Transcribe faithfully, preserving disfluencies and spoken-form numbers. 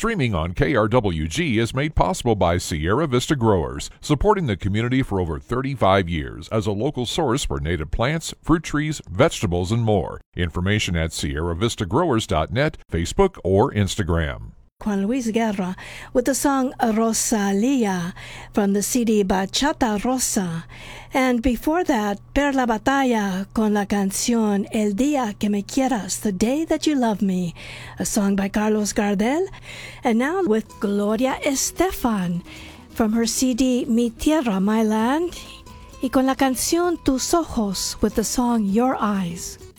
Streaming on K R W G is made possible by Sierra Vista Growers, supporting the community for over thirty-five years as a local source for native plants, fruit trees, vegetables, and more. Information at sierra vista growers dot net, Facebook, or Instagram. Juan Luis Guerra with the song Rosalia from the C D Bachata Rosa. And before that, Per la Batalla con la canción El Día que Me Quieras, The Day That You Love Me, a song by Carlos Gardel. And now with Gloria Estefan from her C D Mi Tierra, My Land, y con la canción Tus Ojos with the song Your Eyes.